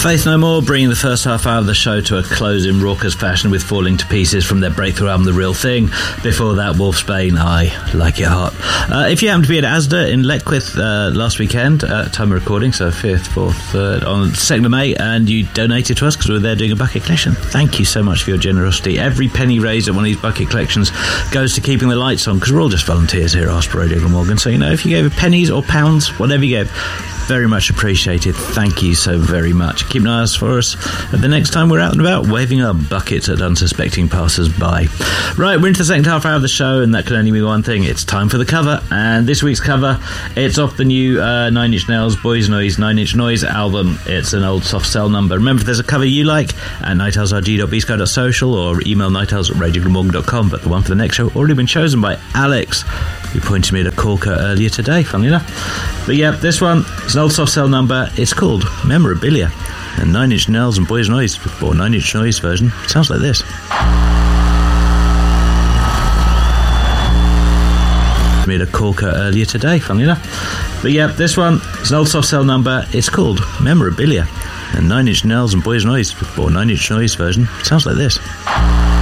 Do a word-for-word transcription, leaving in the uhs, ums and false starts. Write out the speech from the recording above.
Faith No More bringing the first half hour of the show to a close in raucous fashion with Falling to Pieces from their breakthrough album The Real Thing. Before that, Wolfsbane, I Like It Hot. Uh, if you happen to be at Asda in Letchworth uh, last weekend, uh, time of recording, so fifth, fourth, third, on second of May, and you donated to us because we were there doing a bucket collection, thank you so much for your generosity. Every penny raised at one of these bucket collections goes to keeping the lights on, because we're all just volunteers here at Osprey Radio Glamorgan, so you know, if you gave pennies or pounds, whatever you gave, very much appreciated. Thank you so very much. Keep an eye out for us at the next time we're out and about, waving our buckets at unsuspecting passers-by. Right, we're into the second half hour of the show, and that can only mean one thing. It's time for the cover, and this week's cover, it's off the new uh, Nine Inch Nails Boys Noise Nine Inch Noise album. It's an old soft sell number. Remember, if there's a cover you like, at night owls r g dot b sky dot social or email night owls at radio glamorgan dot com, but the one for the next show already been chosen by Alex, who pointed me at a corker earlier today, funnily enough. But yeah, this one, it's an old soft sell number. It's called Memorabilia. And Nine Inch Nails and Boys Noise, or Nine Inch Noise version, sounds like this. Made a corker earlier today, funnily enough. But yeah, this one, it's an old soft sell number. It's called Memorabilia. And Nine Inch Nails and Boys Noise, or Nine Inch Noise version, sounds like this.